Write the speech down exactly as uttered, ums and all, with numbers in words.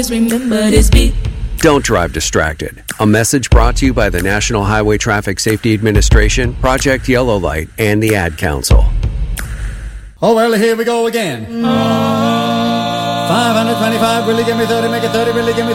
remember this beat. Don't drive distracted. A message brought to you by the National Highway Traffic Safety Administration, Project Yellow Light, and the Ad Council. Oh, well, here we go again. five hundred twenty-five, really give me thirty, make it thirty, really give me